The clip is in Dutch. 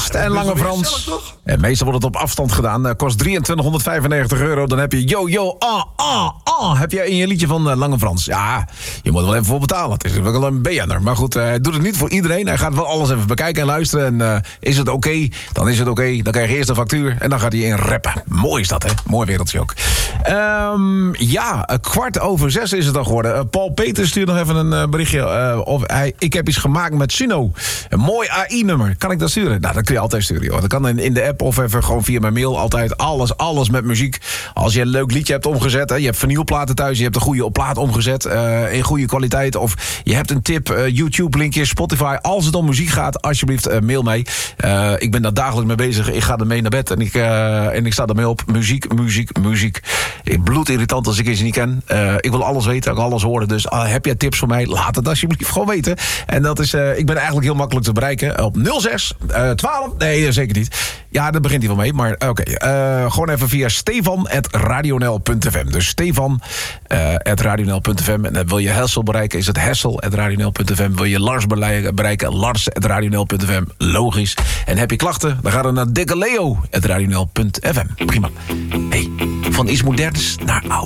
West en Lange Frans. Gezellig, toch? En meestal wordt het op afstand gedaan. Kost €2395. Dan heb je heb je in je liedje van Lange Frans. Ja, je moet er wel even voor betalen. Het is wel een BN'er. Maar goed, hij doet het niet voor iedereen. Hij gaat wel alles even bekijken en luisteren. En is het oké? Dan is het oké. Dan krijg je eerst een factuur en dan gaat hij in rappen. Mooi is dat, hè? Mooi wereldje ook. 6:15 is het al geworden. Paul Peters stuurt nog even een berichtje. Ik heb iets gemaakt met Suno. Een mooi AI-nummer. Kan ik dat sturen? Nou, dat kun je altijd sturen, joh. Dat kan in de app of even gewoon via mijn mail. Altijd alles met muziek. Als je een leuk liedje hebt omgezet. Hè, je hebt vinylplaten thuis. Je hebt een goede plaat omgezet. In goede kwaliteit. Of je hebt een tip. YouTube-linkje, Spotify. Als het om muziek gaat, alsjeblieft mail mij. Ik ben daar dagelijks mee bezig. Ik ga ermee naar bed. En ik sta ermee op. Muziek. Bloedirritant als ik ze niet ken. Ik wil alles weten. Ik wil alles horen. Dus heb jij tips voor mij? Laat het alsjeblieft gewoon weten. En dat is, ik ben eigenlijk heel makkelijk te bereiken. Op 06 12. Nee, zeker niet. Ja, daar begint hij wel mee. Maar oké. Gewoon even via stefan@radionl.fm. Dus stefan@radionl.fm. En wil je Hessel bereiken, is het hessel@radionl.fm. Wil je Lars bereiken, lars@radionl.fm. Logisch. En heb je klachten, dan ga dan naar dikkeleo@radionl.fm. Prima. Hey, van iets moderns naar oud.